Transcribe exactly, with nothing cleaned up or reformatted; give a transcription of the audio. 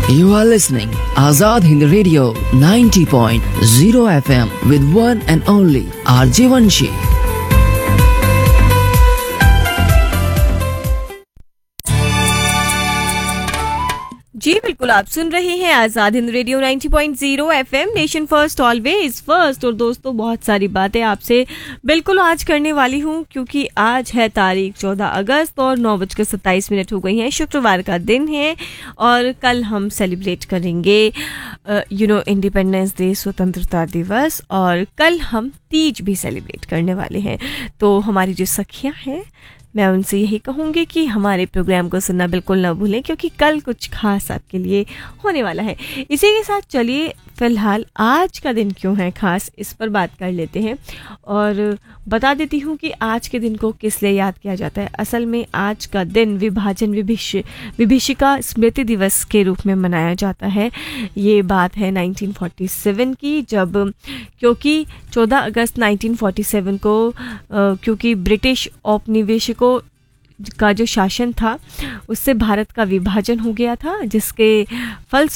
You are listening Azad Hind Radio ninety point zero F M with one and only R J Vanshi. जी बिल्कुल, आप सुन रहे हैं Azad Hind radio ninety point zero FM, nation first always first. और दोस्तों, बहुत सारी बातें आपसे बिल्कुल आज करने वाली हूँ, क्योंकि आज है तारीख चौदह अगस्त और नौ बजकर सत्ताईस मिनट हो गई हैं। शुक्रवार का दिन है और कल हम सेलिब्रेट करेंगे यू नो इंडिपेंडेंस डे, स्वतंत्रता दिवस, और कल हम तीज भी सेलिब्रेट करने वाले हैं। तो हमारी जो सखियाँ हैं, मैं उनसे यही कहूँगी कि हमारे प्रोग्राम को सुनना बिल्कुल ना भूलें, क्योंकि कल कुछ खास आपके लिए होने वाला है। इसी के साथ चलिए फ़िलहाल आज का दिन क्यों है खास, इस पर बात कर लेते हैं और बता देती हूँ कि आज के दिन को किस लिए याद किया जाता है। असल में आज का दिन विभाजन विभिष विभीषिका स्मृति दिवस के रूप में मनाया जाता है। ये बात है नाइनटीन फोर्टी सेवन की, जब क्योंकि चौदह अगस्त नाइनटीन फोर्टी सेवन को क्योंकि ब्रिटिश औपनिवेशिकों का जो शासन था उससे भारत का विभाजन हो गया था, जिसके फल